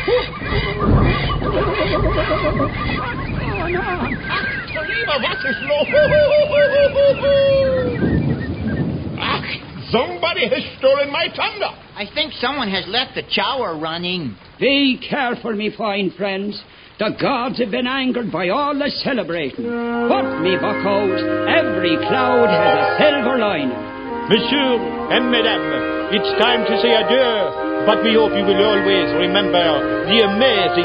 Was ist los? Ach, somebody has stolen my thunder. I think someone has left the shower running. Be careful, me fine friends. The gods have been angered by all the celebration. But, me buckos, every cloud has a silver lining. Monsieur and Madame, it's time to say adieu, but we hope you will always remember the amazing